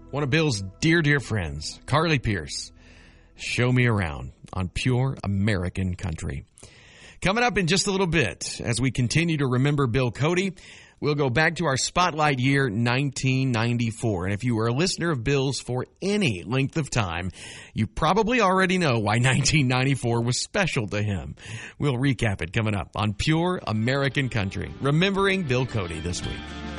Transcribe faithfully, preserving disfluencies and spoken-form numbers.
one of Bill's dear, dear friends, Carly Pearce. Show Me Around on Pure American Country. Coming up in just a little bit, as we continue to remember Bill Cody, we'll go back to our spotlight year, nineteen ninety-four. And if you were a listener of Bill's for any length of time, you probably already know why nineteen ninety-four was special to him. We'll recap it coming up on Pure American Country, remembering Bill Cody this week.